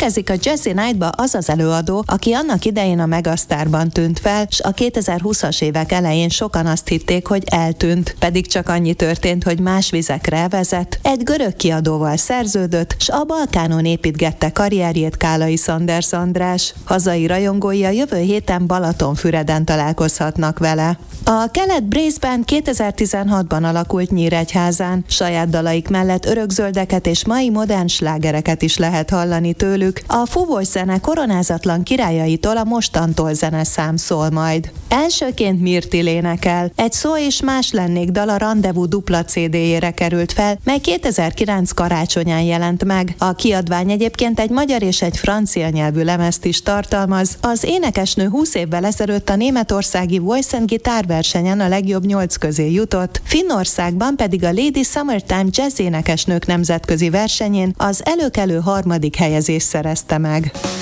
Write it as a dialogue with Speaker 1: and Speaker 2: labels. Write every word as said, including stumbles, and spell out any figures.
Speaker 1: Érkezik a Jazzy Night-ba az az előadó, aki annak idején a Megasztárban tűnt fel, s a kétezer-húszas évek elején sokan azt hitték, hogy eltűnt. Pedig csak annyi történt, hogy más vizekre vezet. Egy görög kiadóval szerződött, s a Balkánon építgette karrierjét Kálai Sanders András. Hazai rajongói a jövő héten Balatonfüreden találkozhatnak vele. A Kelet Brass Band kétezer-tizenhatban alakult Nyíregyházán. Saját dalaik mellett örökzöldeket és mai modern slágereket is lehet hallani tőlük. A fúvós zene koronázatlan királyaitól a mostantól zeneszám szól majd. Elsőként Mirtil énekel. Egy Szó és más lennék dal a Rendezvous dupla cé dé-jére került fel, mely kétezer-kilenc karácsonyán jelent meg. A kiadvány egyébként egy magyar és egy francia nyelvű lemezt is tartalmaz. Az énekesnő húsz évvel ezelőtt a németországi Voice and Guitar versenyen a legjobb nyolc közé jutott, Finnországban pedig a Lady Summertime Jazz énekesnők nemzetközi versenyén az előkelő harmadik helyezést szerezte meg.